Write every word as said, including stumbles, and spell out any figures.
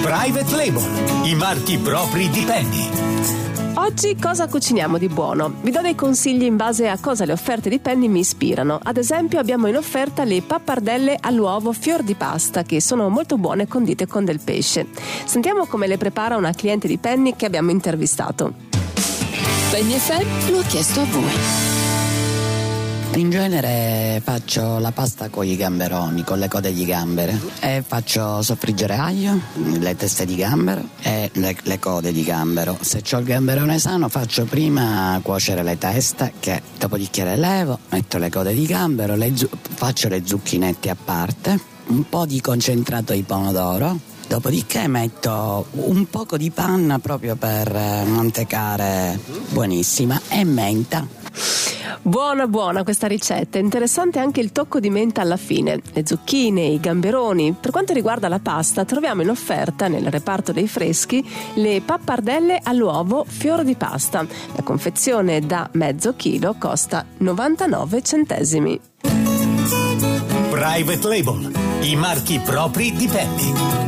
Private Label, i marchi propri di Penny. Oggi cosa cuciniamo di buono? Vi do dei consigli in base a cosa le offerte di Penny mi ispirano. Ad esempio abbiamo in offerta le pappardelle all'uovo fior di pasta, che sono molto buone condite con del pesce. Sentiamo come le prepara una cliente di Penny che abbiamo intervistato. Penny F M lo ha chiesto a voi. In genere faccio la pasta con i gamberoni, con le code di gambero, e faccio soffriggere aglio, le teste di gambero e le, le code di gambero. Se c'ho il gamberone sano faccio prima cuocere le teste, che dopodiché le levo, metto le code di gambero, le zu- faccio le zucchinette a parte, un po' di concentrato di pomodoro. Dopodiché metto un poco di panna proprio per mantecare, buonissima, e menta. Buona buona questa ricetta, interessante anche il tocco di menta alla fine. Le zucchine, i gamberoni. Per quanto riguarda la pasta, troviamo in offerta nel reparto dei freschi le pappardelle all'uovo fior di pasta. La confezione da mezzo chilo costa novantanove centesimi. Private Label, i marchi propri di Penny.